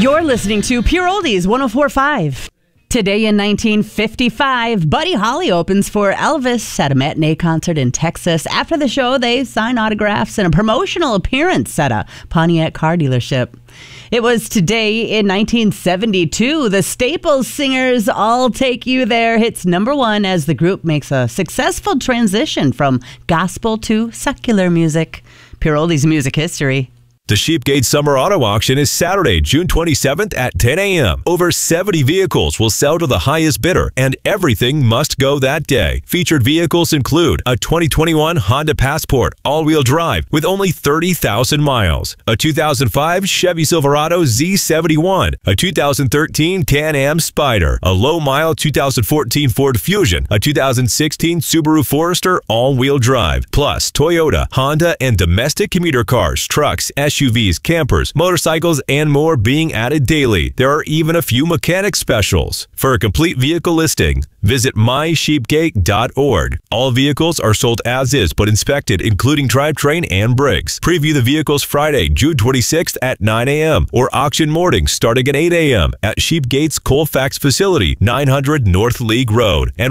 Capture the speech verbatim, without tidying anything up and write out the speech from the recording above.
You're listening to Pure Oldies one oh four point five. Today in nineteen fifty-five, Buddy Holly opens for Elvis at a matinee concert in Texas. After the show, they sign autographs and a promotional appearance at a Pontiac car dealership. It was today in nineteen seventy-two, the Staples Singers' I'll Take You There hits number one as the group makes a successful transition from gospel to secular music. Pure Oldies music history. The Sheepgate Summer Auto Auction is Saturday, June twenty-seventh at ten a m Over seventy vehicles will sell to the highest bidder, and everything must go that day. Featured vehicles include a twenty twenty-one Honda Passport all-wheel drive with only thirty thousand miles, a two thousand five Chevy Silverado Z seventy-one, a two thousand thirteen Can-Am Spyder, a low-mile two thousand fourteen Ford Fusion, a two thousand sixteen Subaru Forester all-wheel drive, plus Toyota, Honda, and domestic commuter cars, trucks, S U Vs, campers, motorcycles, and more being added daily. There are even a few mechanic specials. For a complete vehicle listing, visit my sheepgate dot org. All vehicles are sold as is but inspected, including drivetrain and brakes. Preview the vehicles Friday, June twenty-sixth at nine a m or auction morning starting at eight a m at Sheepgate's Colfax facility, nine hundred North League Road. And